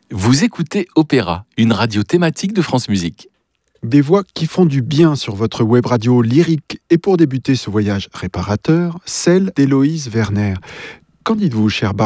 Vous écoutez Opéra, une radio thématique de France Musique. Des voix qui font du bien sur votre web radio lyrique. Et pour débuter ce voyage réparateur, celle d'Héloïse Werner. Qu'en dites-vous, chère Barbara ?